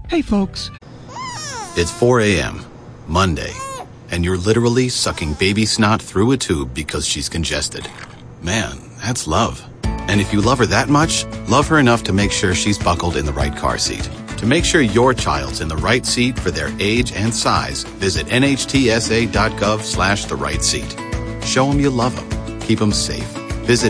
Hey, folks. It's 4 a.m., Monday, and you're literally sucking baby snot through a tube because she's congested. Man, that's love. And if you love her that much, love her enough to make sure she's buckled in the right car seat. To make sure your child's in the right seat for their age and size, visit nhtsa.gov/the right seat. Show them you love them. Keep them safe. Visit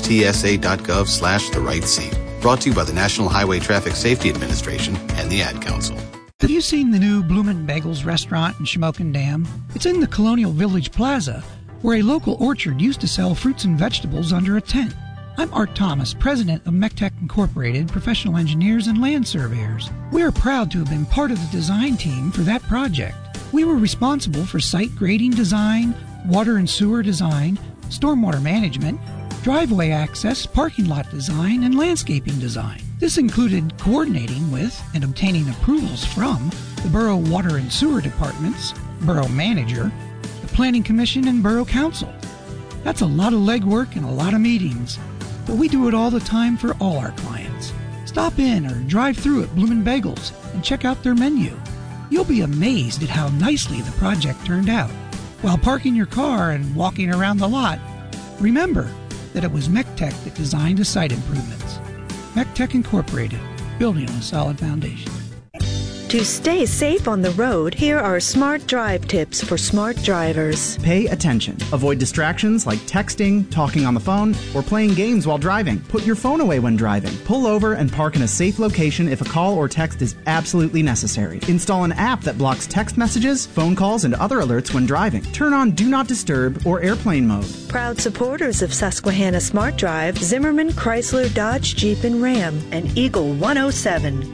nhtsa.gov/the right seat. Brought to you by the National Highway Traffic Safety Administration and the Ad Council. Have you seen the new Bloomin' Bagels restaurant in Shamokin Dam? It's in the Colonial Village Plaza, where a local orchard used to sell fruits and vegetables under a tent. I'm Art Thomas, president of MECTEC Incorporated, professional engineers and land surveyors. We are proud to have been part of the design team for that project. We were responsible for site grading design, water and sewer design, stormwater management, driveway access, parking lot design, and landscaping design. This included coordinating with and obtaining approvals from the Borough Water and Sewer Departments, Borough Manager, the Planning Commission, and Borough Council. That's a lot of legwork and a lot of meetings, but we do it all the time for all our clients. Stop in or drive through at Bloomin' Bagels and check out their menu. You'll be amazed at how nicely the project turned out. While parking your car and walking around the lot, remember that it was MECTEC that designed the site improvements. MECTEC Incorporated, building on a solid foundation. To stay safe on the road, here are smart drive tips for smart drivers. Pay attention. Avoid distractions like texting, talking on the phone, or playing games while driving. Put your phone away when driving. Pull over and park in a safe location if a call or text is absolutely necessary. Install an app that blocks text messages, phone calls, and other alerts when driving. Turn on Do Not Disturb or airplane mode. Proud supporters of Susquehanna Smart Drive, Zimmerman, Chrysler, Dodge, Jeep, and Ram, and Eagle 107.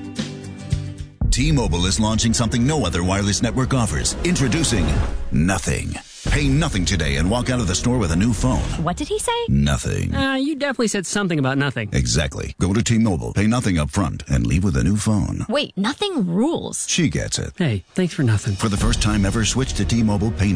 T-Mobile is launching something no other wireless network offers. Introducing Nothing. Pay nothing today and walk out of the store with a new phone. What did he say? Nothing. You definitely said something about nothing. Exactly. Go to T-Mobile, pay nothing up front, and leave with a new phone. Wait, nothing rules. She gets it. Hey, thanks for nothing. For the first time ever, switch to T-Mobile, pay